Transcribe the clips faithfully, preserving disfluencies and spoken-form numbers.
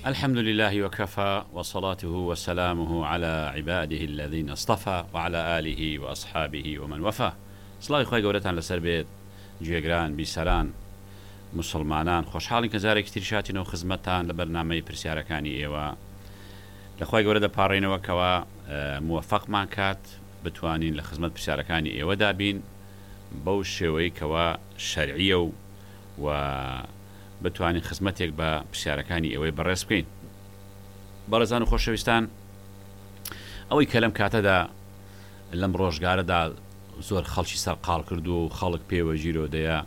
الحمد لله وكفى وصلاته وسلامه على عباده الذين اصطفى وعلى آله وأصحابه ومن وفى. سڵاوی خۆی گەورەتان لەسەر بێت گوێگران بیسەران مسلمانان، خۆشحاڵین کە جارێکی تریشاتینەوە خزمەتتان لە بەرنامەی پرسیارەکانی ئێوە. لە خۆی گەورە دەپاڕێنەوە کەوا موفقمان کات بتوانین لە خزمەت پرسیارەکانی ئێوەدا بین بەو شێوەی کەوا شەرعیە و و بتوانین خزمەتێک بە پرسیارەکانی ئێوەی بەڕێز بکەین. بەڕێزان و خۆشەویستان، ئەوەی کە لەم کاتەدا لەم ڕۆژگارەدا زۆر خەڵکی سەر قاڵ کردو و خەڵک پێوە ژیرۆدەیە،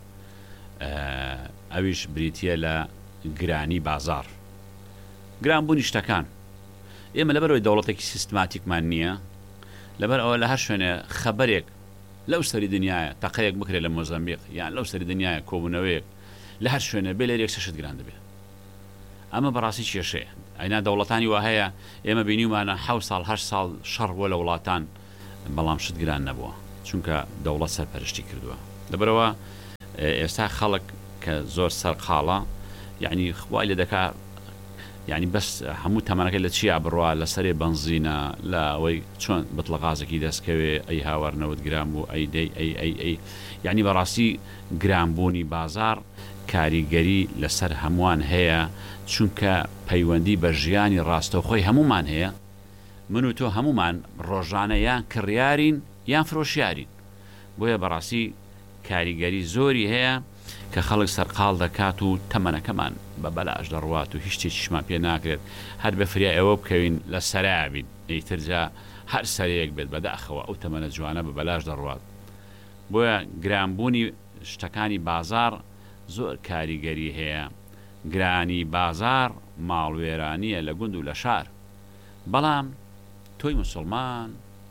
ئەویش بریتیە لە گرانی بازار، گرانبوونی شتەکان. ئێمە لەبەرەوەی دەوڵەتێکی سیستماتیکمان نییە، لەبەر ئەوە لە هەر شوێنێ خەبەرێک لەو سەری دنیاە تەقەیەک بکرێت لە مۆزەمبیق یان لەو سەری دنیاە کۆبوونەوەیەک لە هەر شوێنە بێ لێرێک سەشت گران دەبێت. ئەمە بەڕاستی کێشەیە. ئەینا دەوڵەتانی وا هەیە ئێمە بینیمانە حەوت ساڵ هەشت ساڵ شەڕ بووە لە وڵاتان، بەڵام شت گران نەبووە چونکە دەوڵەت سەرپەرشتی کردووە. لەبەرەوە ئێستا خەڵک کە زۆر سەرقاڵە، یعنی خوای لێ دەکا، یعنی بەس هەموو تەمەنەکە لە چیا بڕوا لە سەرێ بنزینە، لە ئەوەی چۆن بتڵە غازێکی دەستکەوێ، ئەی هاوارنەوەت گران بوو، ئەی دەی ئەی ئەی ئەی یعنی بەڕاستی گرانبوونی بازار کاریگەری لەسەر هەمووان هەیە، چونکە پەیوەندی بە ژیانی ڕاستەوخۆی هەمومان هەیە. من و تۆ هەمومان ڕۆژانە یان کڕیارین یان فرۆشیارین، بۆیە بەڕاستی کاریگەری زۆری هەیە کە خەڵک سەرقاڵ دەکات و تەمەنەکەمان بە بەلاش دەڕوات و هیچ شتێکیشمان پێ ناکرێت، هەر بە فریا ئێوە بکەوین لە سەریا بین، ئەیترجا هەر سەرەیەک بێت بەداخەوە ئەو تەمەنە جوانە بە بەلاش دەڕوات. بۆیە گرانبوونی شتەکانی بازار زۆر کاریگەری هەیە. گرانی بازار ماڵوێرانیە لە گوند و لە شار. بەڵام تۆی مسلمان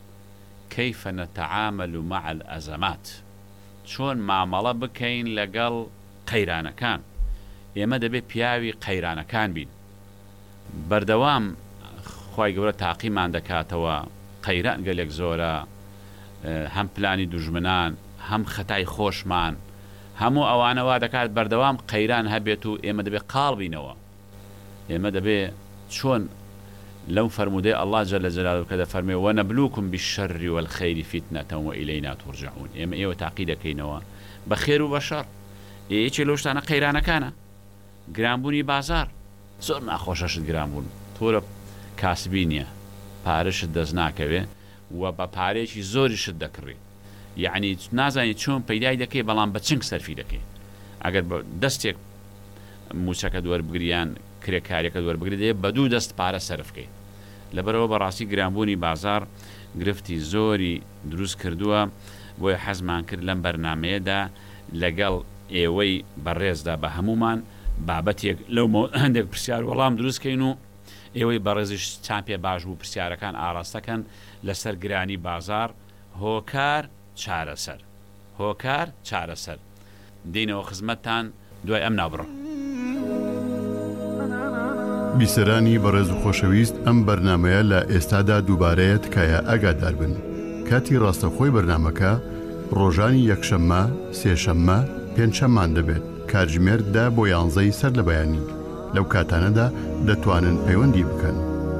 كيف نتعامل مع الأزمات، چۆن مامەڵە بکەین لەگەڵ قەیرانەکان. ئێمە دەبێت پیاوی قەیرانەکان بین. بەردەوام خوای گەورە تاقیمان دەکاتەوە، قەیران گەلێک زۆرە، هەم پلانی دوژمنان هەم خەتای خۆشمان، هەموو ئەوانەوە دەکات بەردەوام قەیران هەبێت و ئێمە دەبێت قاڵ بینەوە. ئێمە دەبێت چۆن لو فرمودي الله جل جلاله كذا فرمي ونبلوكم بالشر والخير فتنة وإلينا ترجعون. إما إيه وتعقيد كينوا بخير وبشر إيه لوش أنا قيرانا كان جرامبوني بازار زور ناخوشش جرامبون طور كاسبينيا بارش دزناك به وببارش زور شد ذكري، يعني نازني شون بيداي دكي بلان بتشنك سرفي دكي أجر دستك موسك دور بجريان کرێکارێکە دووەربگرێت بە دوو دەست پارە سەرفکەیت. لەبەرەوە بەڕاستی گرانبوونی بازار گرفتی زۆری دروست کردووە، بۆیە حەزمان کرد لەم بەرنامەیەدا لەگەڵ ئێوەی بەڕێزدا بە هەمومان بابەتێک لەو هەندێک پرسیار وەڵام دروستکەین و ئێوەی بەڕێزیش چان پێ باش بوو پرسیارەکان ئاڕاستەکەن لەسەر گرانی بازار. هۆکار چارەسەر، هۆکار چارەسەر. دێنەوە خزمەتتان دوای ئەم ناوبڕە. بیسەرانی بەڕێز و خۆشەویست، ئەم بەرنمەیە لە ئێستادا دووبارەیە تکایە ئاگادار بن. کاتی ڕاستەخۆی بەرنمەکە ڕۆژانی یەکشەممە، سێشەممە، پێنجشەممان دەبێت. کاتژمێر دا بۆ یانزەی سەر لە بەیانی. لەو کاتانەدا دەتوانن پەیوەندی بکەن.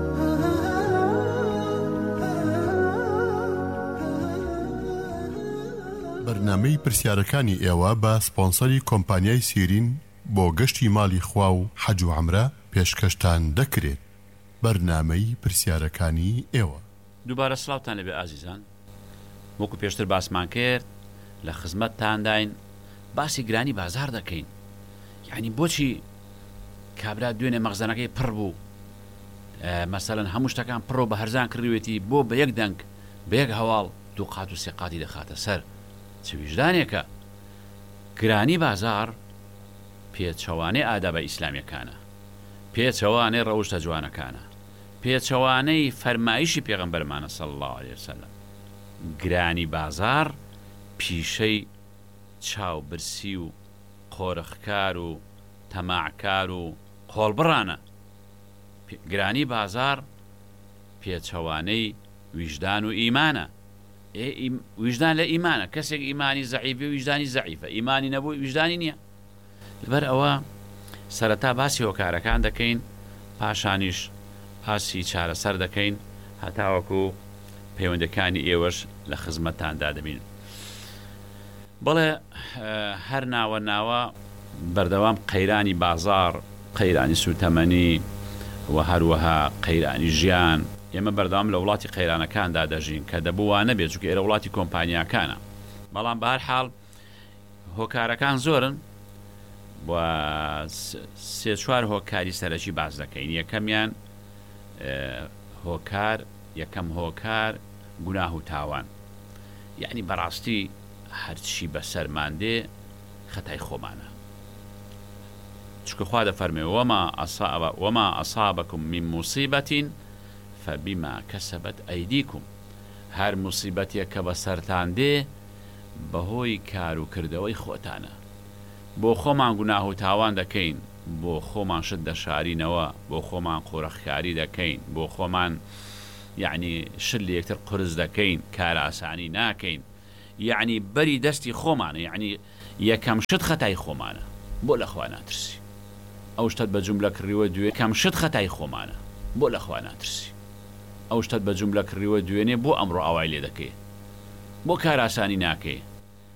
بەرنامەی پرسیارەکانی ئێوە بە سپۆنسەری کۆمپانیای سیرین بۆ گەشتی ماڵی خوا و حەج و عەمرە پێشکەشتان دەکرێت. بەرنامەی پرسیارەکانی ئێوە. دووبارە سڵاوتان لەبێ ئازیزان. وەکو پێشتر باسمان کرد لە خزمەتتانداین باسی گرانی بازار دەکەین. یعنی بۆچی کابرا دوێنێ مەخزانەکەی پڕ بوو، مەسەلەن هەموو شتەکان پڕۆ بە هەرزان کردوێتی بۆ بە یەک دەنگ بە یەک هەواڵ دوو قات و سێ قاتی دەخاتە سەر. چ ویژدانێکە؟ گرانی بازار پێچەوانەی ئادابە ئیسلامیەکانە، پێچەوانەی ڕەوشتە جوانەکانە، پێچەوانەی فەرمایشی پێغەمبەرمانە صلی الله علیه وسلم. گرانی بازار پیشەی چاوبرسی و قۆرەخکار و تەماعکار و قۆڵبڕانە. گرانی بازار پێچەوانەی ویژدان و ئیمانە. ویژدان لە ئیمانە. کەسێک ئیمانی زەعیفە و ویژدانی زەعیفە، ئیمانی نەبوو ویژدانی نییە. لەبەر ئەوە سەرەتا باسی هۆکارەکان دەکەین پاشانیش ئاسی چارەسەر دەکەین هەتاوەکو پەیوەندەکانی ئێوەش لە خزمەتتاندا دەبین. بەڵێ هەر ناوە ناوە بەردەوام قەیرانی بازار، قەیرانی سوتەمەنی و هەروەها قەیرانی ژیان، ئێمە بەردەوام لە وڵاتی قەیرانەکاندا دەژین کە دەبووانە بێت چونکە ئێرە وڵاتی کۆمپانیاکانە. بەڵام بە هەر حاڵ هۆکارەکان زۆرن و سێ چوار هۆکاری سەرەکی باز دەکەین. یەکەمیان هۆکار یەکەم هۆکار گوناه و تاوان، یعنی بەڕاستی هەرچی بەسەرماندێ خەتای خۆمانە، چونکە خوا دەفەرمێ وما ئەصابەکم من موسیبەتین فبما کەسەبەت ئەیدیکم، هەر موسیبەتێک کە بەسەرتان دێ بەهۆی کار و کردەوەی خۆتانە. بۆ خۆمان گوناه و تاوان دەکەین، بۆ خۆمان شت دەشارینەوە، بۆ خۆمان قۆڕەخکاری دەکەین، بۆ خۆمان یعنی شت لە یەکتر قرس دەکەین، کار ئاسانی ناکەین، یعنی بەری دەستی خۆمانە، یعنی یەکەم شت خەتای خۆمانە. بۆ لەخوا ناترسی ئەو شتت بە جوملە کڕیوە دوێ کەم شت خەتای خۆمانە، بۆ لەخوا ناترسی ئەو شتت بە جوملە کڕیوە دوێنێ بۆ ئەمڕۆ ئاوای لێ دەکەی، بۆ کار ئاسانی ناکەی،